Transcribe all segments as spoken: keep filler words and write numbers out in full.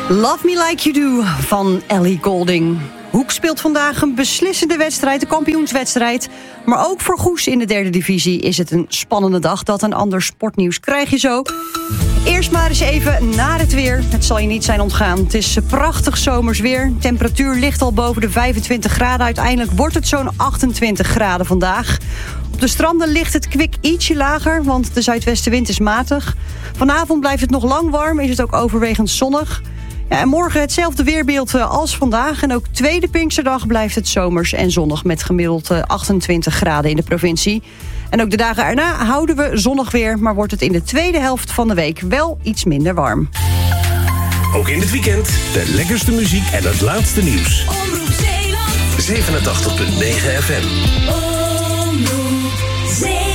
Love Me Like You Do van Ellie Goulding. Hoek speelt vandaag een beslissende wedstrijd, de kampioenswedstrijd. Maar ook voor Goes in de derde divisie is het een spannende dag. Dat en ander sportnieuws krijg je zo. Eerst maar eens even naar het weer. Het zal je niet zijn ontgaan. Het is prachtig zomers weer. Temperatuur ligt al boven de vijfentwintig graden. Uiteindelijk wordt het zo'n achtentwintig graden vandaag. Op de stranden ligt het kwik ietsje lager, want de zuidwestenwind is matig. Vanavond blijft het nog lang warm, is het ook overwegend zonnig. Ja, en morgen hetzelfde weerbeeld als vandaag. En ook tweede Pinksterdag blijft het zomers en zonnig met gemiddeld achtentwintig graden in de provincie. En ook de dagen erna houden we zonnig weer, maar wordt het in de tweede helft van de week wel iets minder warm. Ook in het weekend de lekkerste muziek en het laatste nieuws. Omroep Zeeland. zevenentachtig komma negen F M. Omroep Zeeland.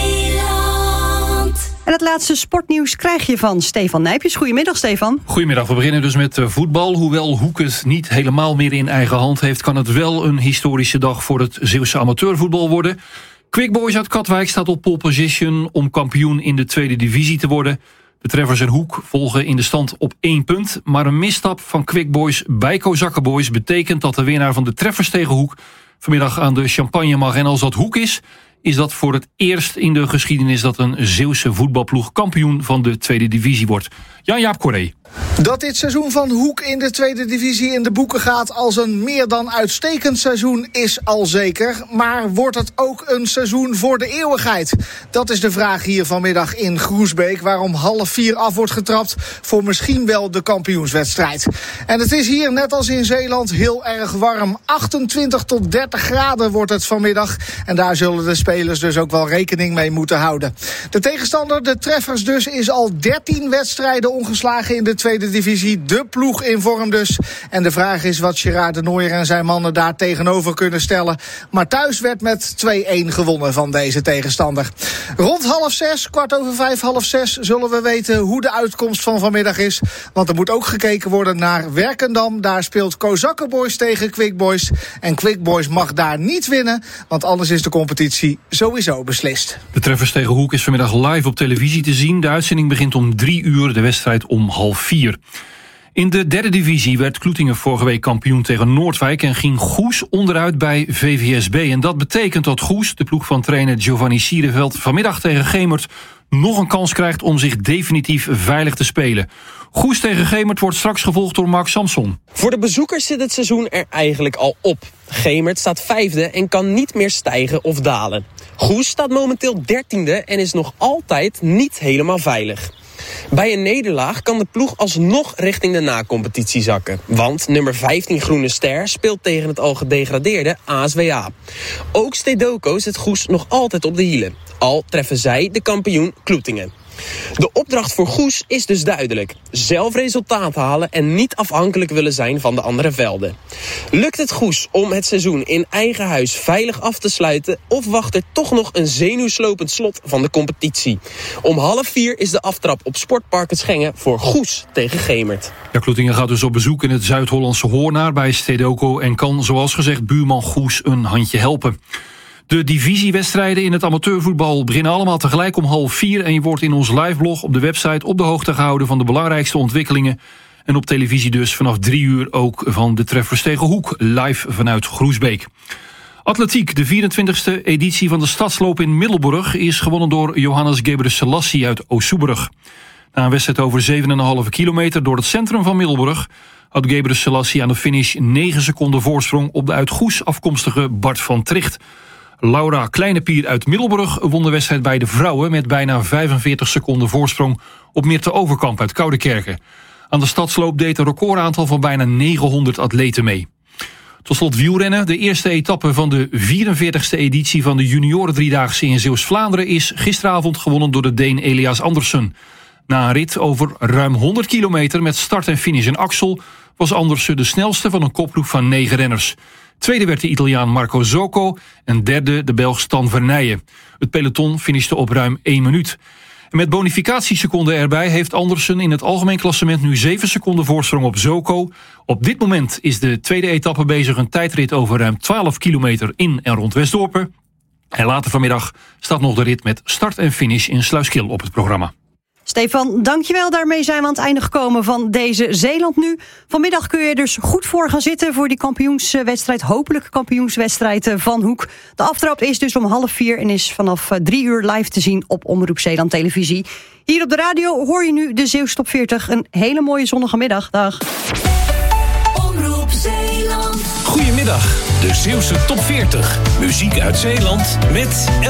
En het laatste sportnieuws krijg je van Stefan Nijpjes. Goedemiddag, Stefan. Goedemiddag, we beginnen dus met voetbal. Hoewel Hoek het niet helemaal meer in eigen hand heeft, kan het wel een historische dag voor het Zeeuwse amateurvoetbal worden. Quick Boys uit Katwijk staat op pole position om kampioen in de tweede divisie te worden. De Treffers en Hoek volgen in de stand op één punt. Maar een misstap van Quick Boys bij Kozakken Boys betekent dat de winnaar van de Treffers tegen Hoek vanmiddag aan de champagne mag. En als dat Hoek is, is dat voor het eerst in de geschiedenis dat een Zeeuwse voetbalploeg kampioen van de tweede divisie wordt. Jan-Jaap Corré. Dat dit seizoen van Hoek in de tweede divisie in de boeken gaat als een meer dan uitstekend seizoen is al zeker. Maar wordt het ook een seizoen voor de eeuwigheid? Dat is de vraag hier vanmiddag in Groesbeek, waar om half vier af wordt getrapt voor misschien wel de kampioenswedstrijd. En het is hier, net als in Zeeland, heel erg warm. achtentwintig tot dertig graden wordt het vanmiddag. En daar zullen de spelers dus ook wel rekening mee moeten houden. De tegenstander, de Treffers dus, is al dertien wedstrijden ongeslagen in de tweede divisie. De ploeg in vorm dus. En de vraag is wat Gerard de Nooijer en zijn mannen daar tegenover kunnen stellen. Maar thuis werd met twee-een gewonnen van deze tegenstander. Rond half zes, kwart over vijf, half zes, zullen we weten hoe de uitkomst van vanmiddag is. Want er moet ook gekeken worden naar Werkendam. Daar speelt Kozakken Boys tegen Quick Boys. En Quick Boys mag daar niet winnen, want anders is de competitie sowieso beslist. De Treffers tegen Hoek is vanmiddag live op televisie te zien. De uitzending begint om drie uur, de wedstrijd om half vier. In de derde divisie werd Kloetingen vorige week kampioen tegen Noordwijk en ging Goes onderuit bij V V S B. En dat betekent dat Goes, de ploeg van trainer Giovanni Siereveld, vanmiddag tegen Gemert nog een kans krijgt om zich definitief veilig te spelen. Goes tegen Gemert wordt straks gevolgd door Mark Samson. Voor de bezoekers zit het seizoen er eigenlijk al op. Gemert staat vijfde en kan niet meer stijgen of dalen. Goes staat momenteel dertiende en is nog altijd niet helemaal veilig. Bij een nederlaag kan de ploeg alsnog richting de na-competitie zakken. Want nummer vijftien Groene Ster speelt tegen het al gedegradeerde A S W A. Ook Stedoco zit Goes nog altijd op de hielen. Al treffen zij de kampioen Kloetingen. De opdracht voor Goes is dus duidelijk. Zelf resultaat halen en niet afhankelijk willen zijn van de andere velden. Lukt het Goes om het seizoen in eigen huis veilig af te sluiten, of wacht er toch nog een zenuwslopend slot van de competitie? Om half vier is de aftrap op Sportpark het Schengen voor Goes tegen Gemert. Ja, Kloetingen gaat dus op bezoek in het Zuid-Hollandse Hoornaar bij Stedoco en kan, zoals gezegd, buurman Goes een handje helpen. De divisiewedstrijden in het amateurvoetbal beginnen allemaal tegelijk om half vier. En je wordt in ons liveblog op de website op de hoogte gehouden van de belangrijkste ontwikkelingen. En op televisie dus vanaf drie uur ook van de Treffers tegen Hoek, live vanuit Groesbeek. Atletiek, de vierentwintigste editie van de Stadsloop in Middelburg, is gewonnen door Johannes Gebrselassie uit Oosterburg. Na een wedstrijd over zeven komma vijf kilometer door het centrum van Middelburg had Gebrselassie aan de finish negen seconden voorsprong op de uit Goes afkomstige Bart van Tricht. Laura Kleinepier uit Middelburg won de wedstrijd bij de vrouwen met bijna vijfenveertig seconden voorsprong op Mirte Overkamp uit Koudekerke. Aan de stadsloop deed een recordaantal van bijna negenhonderd atleten mee. Tot slot wielrennen. De eerste etappe van de vierenveertigste editie van de junioren driedaagse in Zeeuws-Vlaanderen is gisteravond gewonnen door de Deen Elias Andersen. Na een rit over ruim honderd kilometer met start en finish in Axel was Andersen de snelste van een kopploeg van negen renners. Tweede werd de Italiaan Marco Zocco en derde de Belg Stan Vernijen. Het peloton finishte op ruim één minuut. En met bonificatieseconden erbij heeft Andersen in het algemeen klassement nu zeven seconden voorsprong op Zocco. Op dit moment is de tweede etappe bezig, een tijdrit over ruim twaalf kilometer in en rond Westdorpen. En later vanmiddag staat nog de rit met start en finish in Sluiskil op het programma. Stefan, dankjewel. Daarmee zijn we aan het einde gekomen van deze Zeeland Nu. Vanmiddag kun je dus goed voor gaan zitten voor die kampioenswedstrijd. Hopelijk kampioenswedstrijd van Hoek. De aftrap is dus om half vier en is vanaf drie uur live te zien op Omroep Zeeland Televisie. Hier op de radio hoor je nu de Zeeuwse Top veertig. Een hele mooie zonnige middag. Dag. Omroep Zeeland. Goedemiddag, de Zeeuwse Top veertig. Muziek uit Zeeland met